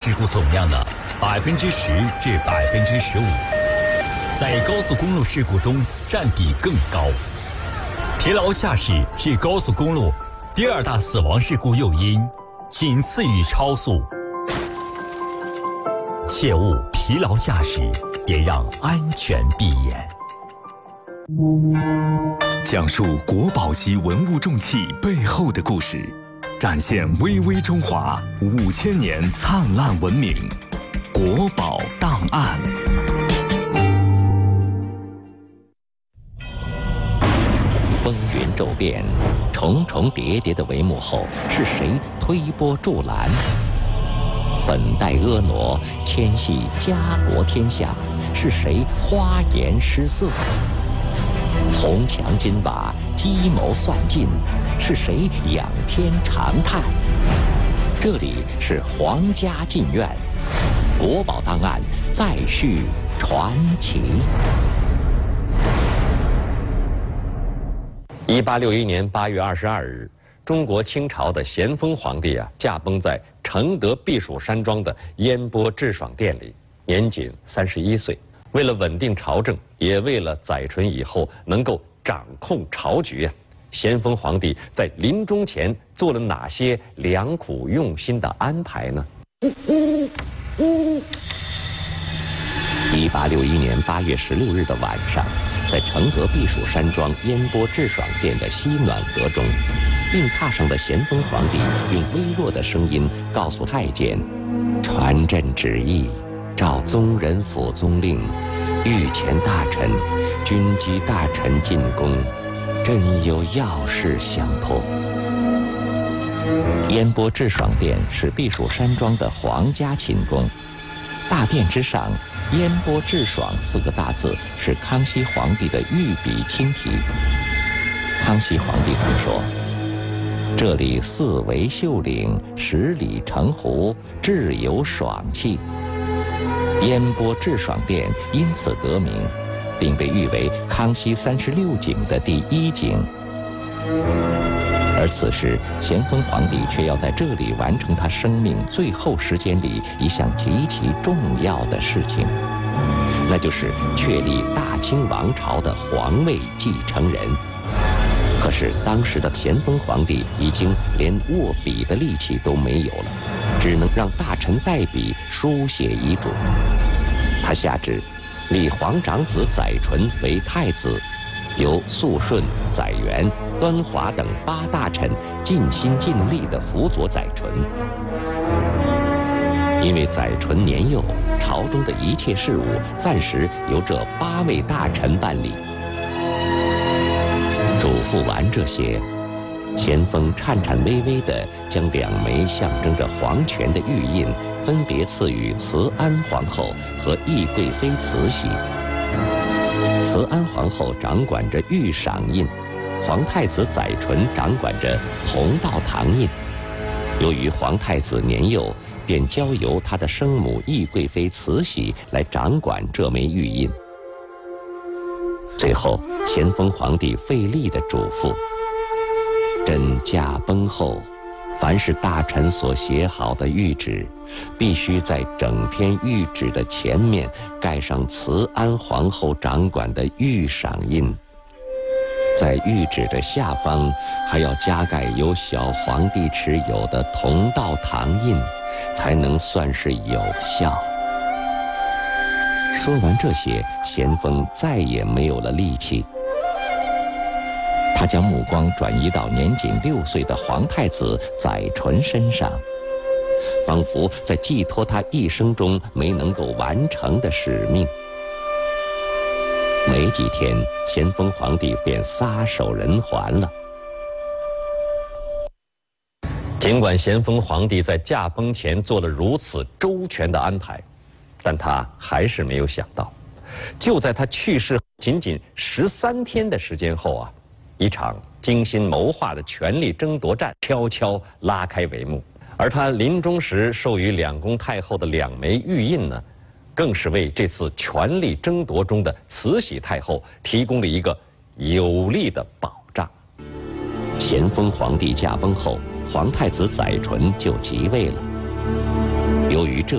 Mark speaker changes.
Speaker 1: 事故总量的10%至15%，在高速公路事故中占比更高。疲劳驾驶是高速公路第2大死亡事故诱因，仅次于超速。切勿疲劳驾驶，别让安全闭眼。
Speaker 2: 讲述国宝级文物重器背后的故事，展现巍巍中华5000年灿烂文明。国宝档案。
Speaker 3: 风云骤变，重重叠叠的帷幕后，是谁推波助澜？粉黛婀娜，牵系家国天下，是谁花颜失色？红墙金瓦，计谋算尽，是谁仰天长叹？这里是皇家禁院，国宝档案再续传奇。1861年8月22日，中国清朝的咸丰皇帝驾崩在承德避暑山庄的烟波致爽殿里，年仅31岁。为了稳定朝政，也为了载淳以后能够掌控朝局咸丰皇帝在临终前做了哪些良苦用心的安排呢？1861年8月16日的晚上，在承德避暑山庄烟波致爽殿的西暖阁中，病榻上的咸丰皇帝用微弱的声音告诉太监：“传朕旨意，照宗人府宗令，御前大臣、军机大臣进宫，朕有要事相托。”烟波致爽殿是避暑山庄的皇家寝宫，大殿之上“烟波致爽”4个大字是康熙皇帝的御笔亲题。康熙皇帝曾说：“这里4围秀岭，10里城湖，至有爽气。”烟波致爽殿因此得名，并被誉为康熙36景的第1景。而此时，咸丰皇帝却要在这里完成他生命最后时间里一项极其重要的事情，那就是确立大清王朝的皇位继承人。可是当时的咸丰皇帝已经连握笔的力气都没有了，只能让大臣代笔书写遗嘱。他下旨立皇长子载淳为太子，由肃顺、载垣、端华等8大臣尽心尽力地辅佐载淳。因为载淳年幼，朝中的一切事务暂时由这8位大臣办理。嘱咐完这些，咸丰颤颤巍巍地将2枚象征着皇权的玉印分别赐予慈安皇后和懿贵妃慈禧。慈安皇后掌管着御赏印，皇太子载淳掌管着同道堂印。由于皇太子年幼，便交由他的生母懿贵妃慈禧来掌管这枚玉印。最后，咸丰皇帝费力地嘱咐：“朕驾崩后，凡是大臣所写好的谕旨，必须在整篇谕旨的前面盖上慈安皇后掌管的御赏印，在谕旨的下方还要加盖由小皇帝持有的同道堂印，才能算是有效。”说完这些，咸丰再也没有了力气。他将目光转移到年仅6岁的皇太子载淳身上，仿佛在寄托他一生中没能够完成的使命。没几天，咸丰皇帝便撒手人寰了。尽管咸丰皇帝在驾崩前做了如此周全的安排，但他还是没有想到，就在他去世仅仅13天的时间后一场精心谋划的权力争夺战悄悄拉开帷幕。而他临终时授予2宫太后的2枚玉印呢，更是为这次权力争夺中的慈禧太后提供了一个有力的保障。咸丰皇帝驾崩后，皇太子载淳就即位了。由于这